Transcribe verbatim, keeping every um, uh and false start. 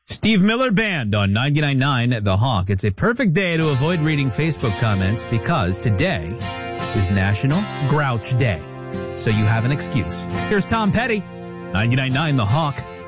Steve Miller Band on ninety-nine point nine The Hawk. It's a perfect day to avoid reading Facebook comments because today is National Grouch Day. So you have an excuse. Here's Tom Petty, ninety-nine point nine The Hawk.